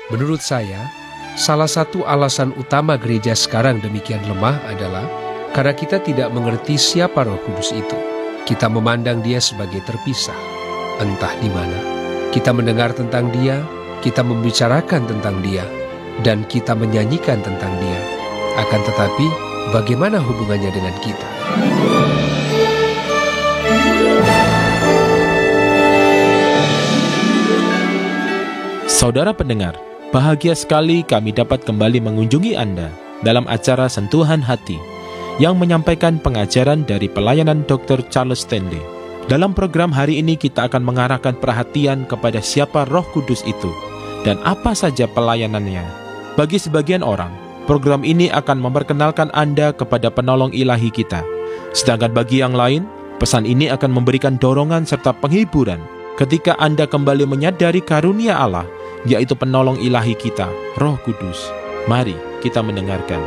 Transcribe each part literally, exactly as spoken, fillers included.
Menurut saya, salah satu alasan utama gereja sekarang demikian lemah adalah karena kita tidak mengerti siapa Roh Kudus itu. Kita memandang dia sebagai terpisah, entah di mana. Kita mendengar tentang dia, kita membicarakan tentang dia, dan kita menyanyikan tentang dia. Akan tetapi, bagaimana hubungannya dengan kita? Saudara pendengar, bahagia sekali kami dapat kembali mengunjungi Anda dalam acara Sentuhan Hati yang menyampaikan pengajaran dari pelayanan dokter Charles Stanley. Dalam program hari ini kita akan mengarahkan perhatian kepada siapa Roh Kudus itu dan apa saja pelayanannya. Bagi sebagian orang, program ini akan memperkenalkan Anda kepada penolong ilahi kita. Sedangkan bagi yang lain, pesan ini akan memberikan dorongan serta penghiburan ketika Anda kembali menyadari karunia Allah, yaitu penolong ilahi kita, Roh Kudus. Mari kita mendengarkan.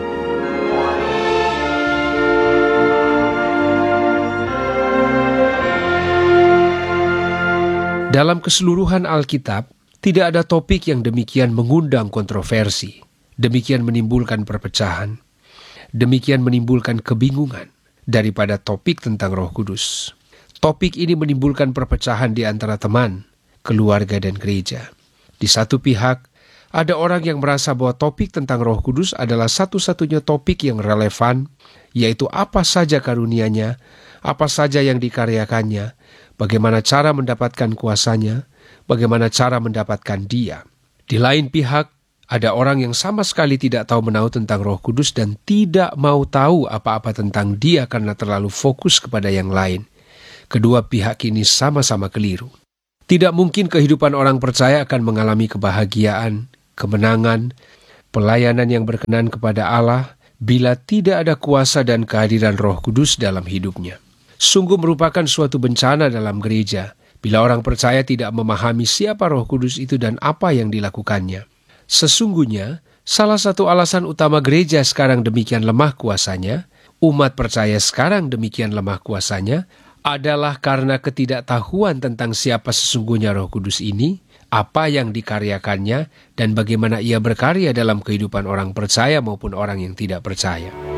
Dalam keseluruhan Alkitab, tidak ada topik yang demikian mengundang kontroversi, demikian menimbulkan perpecahan, demikian menimbulkan kebingungan daripada topik tentang Roh Kudus. Topik ini menimbulkan perpecahan di antara teman, keluarga, dan gereja. Di satu pihak, ada orang yang merasa bahwa topik tentang Roh Kudus adalah satu-satunya topik yang relevan, yaitu apa saja karunia-Nya, apa saja yang dikaryakannya, bagaimana cara mendapatkan kuasanya, bagaimana cara mendapatkan Dia. Di lain pihak, ada orang yang sama sekali tidak tahu menahu tentang Roh Kudus dan tidak mau tahu apa-apa tentang Dia karena terlalu fokus kepada yang lain. Kedua pihak ini sama-sama keliru. Tidak mungkin kehidupan orang percaya akan mengalami kebahagiaan, kemenangan, pelayanan yang berkenan kepada Allah bila tidak ada kuasa dan kehadiran Roh Kudus dalam hidupnya. Sungguh merupakan suatu bencana dalam gereja bila orang percaya tidak memahami siapa Roh Kudus itu dan apa yang dilakukannya. Sesungguhnya, salah satu alasan utama gereja sekarang demikian lemah kuasanya, umat percaya sekarang demikian lemah kuasanya, adalah karena ketidaktahuan tentang siapa sesungguhnya Roh Kudus ini, apa yang dikaryakannya, dan bagaimana ia berkarya dalam kehidupan orang percaya maupun orang yang tidak percaya.